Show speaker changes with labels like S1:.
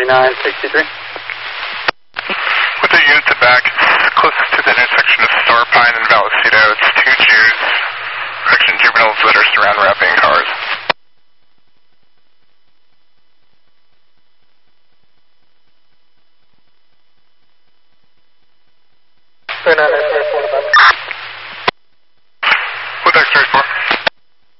S1: 3963.
S2: With the unit to back, closest to the intersection of Starpine and Vallecito, it's 2 Jews, correction, juveniles that are surround wrapping cars. With X-ray 4.